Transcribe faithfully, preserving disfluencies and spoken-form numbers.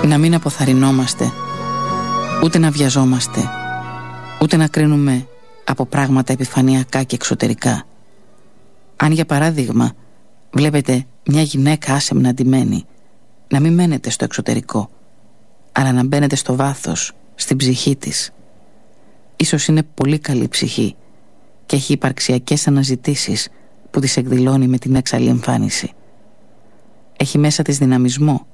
Να μην αποθαρρυνόμαστε, ούτε να βιαζόμαστε, ούτε να κρίνουμε από πράγματα επιφανειακά και εξωτερικά. Αν για παράδειγμα βλέπετε μια γυναίκα άσεμνα ντυμένη, να μην μένετε στο εξωτερικό, αλλά να μπαίνετε στο βάθος, στην ψυχή της. Ίσως είναι πολύ καλή ψυχή και έχει υπαρξιακές αναζητήσεις που τις εκδηλώνει με την έξαλλη εμφάνιση. Έχει μέσα της δυναμισμό